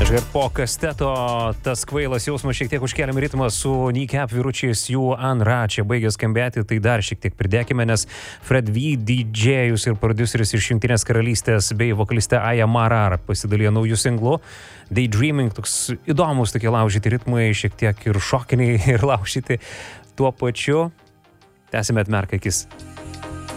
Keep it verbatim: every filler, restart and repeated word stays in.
Ir po kasteto tas kvailas jausmas šiek tiek užkeliam ritmą su Kneecap vyručiais, jų Anra čia baigė skambėti, tai dar šiek tiek pridėkime, nes Fred V, didžėjus ir prodiuseris iš Jungtinės karalystės bei vokalistė Aya Marar pasidalijo naujų singlų. Daydreaming, toks įdomus tokie laužyti ritmai, šiek tiek ir šokiniai ir laužyti tuo pačiu. Tęsime Atmerk akis.